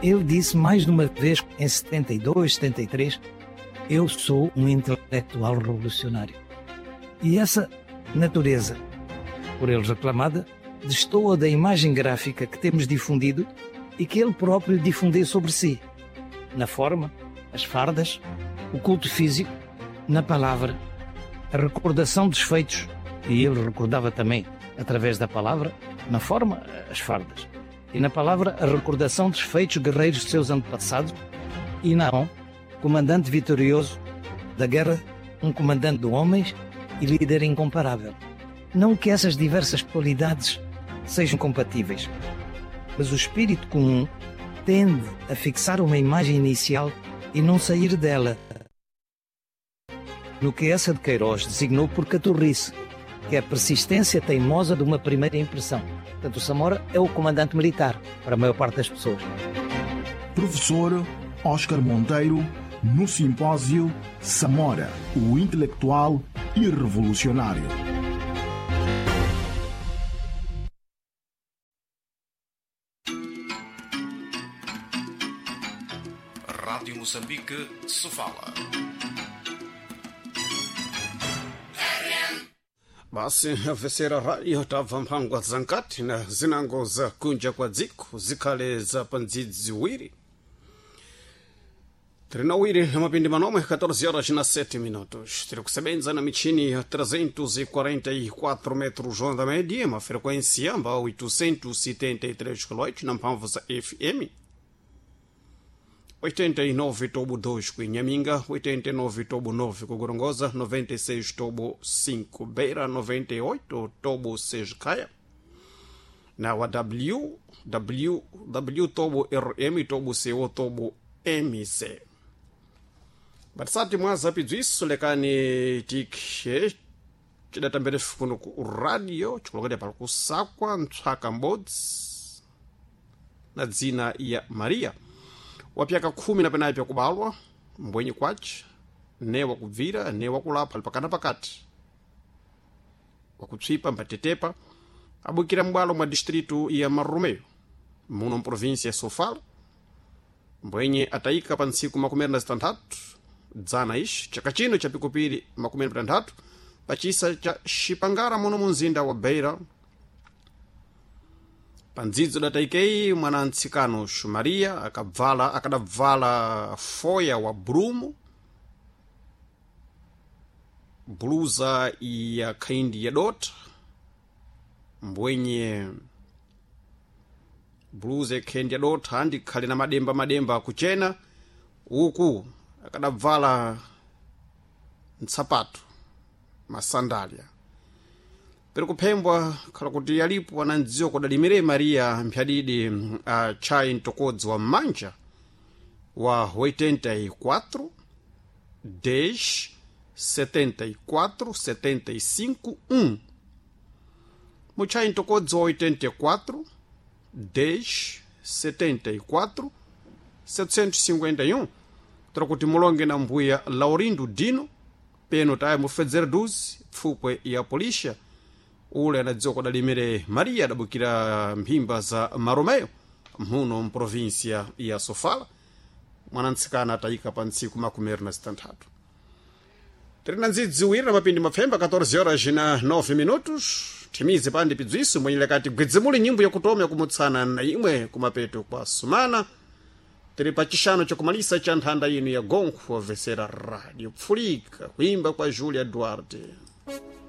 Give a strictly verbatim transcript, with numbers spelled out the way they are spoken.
Ele disse mais de uma vez, em setenta e dois, setenta e três, eu sou um intelectual revolucionário. E essa natureza, por ele reclamada, destoa da imagem gráfica que temos difundido e que ele próprio difundiu sobre si, na forma, as fardas, o culto físico, na palavra, a recordação dos feitos, e ele recordava também, através da palavra, na forma, as fardas, e na palavra, a recordação dos feitos guerreiros de seus antepassados, e não, comandante vitorioso da guerra, um comandante de homens e líder incomparável. Não que essas diversas qualidades sejam compatíveis, mas o espírito comum tende a fixar uma imagem inicial e não sair dela, no que essa de Queiroz designou por caturrice, que é a persistência teimosa de uma primeira impressão. Portanto, o Samora é o comandante militar, para a maior parte das pessoas. Professor Oscar Monteiro, no simpósio Samora, o intelectual e revolucionário. Rádio Moçambique se fala. Basi avesera radio tava mpango zankati na zinango za kunja kwa dziko zikale za pandzidzi ziwiri trinawiri na mapindi manomwe catorze horas na sete minutos. Tiri kusebenza na michini ya trezentos e quarenta e quatro metros onda média, uma frequência amba oitocentos e setenta e três kilohertz na mpamvu za F M, oitenta e nove tobo dois ku Inhaminga, oitenta e nove tobo nove ku Gorongosa, noventa e seis tobo cinco Beira, noventa e oito tobo seis Caia. Na wa W, W, W tobo R M, tobo C O, tobo M C. Batsati mwaza pidu isu lekani tikhe chida tambere fukuno ku radio chikulokade pala kusakwa mtsaka mbodzi na dzina ya Maria wapyaka khumi na penayi pya kubalwa mbwenyi kwachi ne wakubvira ne wakulapa alipakana pakati wakutswipa mbatetepa abukira mbwalo mwa distritu ya Marromeu muno mprovinsia ya Sofala mbwenye ataika pa ntsiku makumi na zitantatu dzana ishi chaka chino cha pikupiri makumi na zitantatu pachisa cha Xipangara muno munzinda wa Beira. Pandzidzo dataikei mwana ntsikano Maria akabvala akadabvala foya wa brumu, bluza ya kaindi ya dot mbwenye bluza ya kaindi ya dot handi kali na mademba mademba kuchena uku akadabvala nsapato masandalia pero kupembwa khala kuti yalipo anandziwa kudalimire Maria mpyadidi a chai ntokodzi wa manja wa oitenta e quatro dez setenta e quatro setenta e cinco um. Muchai ntokodzi wa oitenta e quatro dez setenta e quatro setecentos e cinquenta e um trokuti mulonge na mbuya Laurindo Dino peno taye mufedzere duzi pfupwe ya polícia ule anadziwa kudalimire Maria adabukira mphimba za Marromeu muno mprovinsia ya Sofala mwanantsikana atayika pa ntsiku makumi na zitantatu. Trina nzidziwiri na mapindi mapfemba catorze horas na nove minutos. Timize pandi pidziso mwenye lekati gwedzemuli nyimbo ya kutomya kumutsana na imwe kumapeto kwa sumana. Tiri pachishano chokumalisa cha nthanda inu ya gonku wa vesera radio pfulika kuimba kwa Julia Duarte.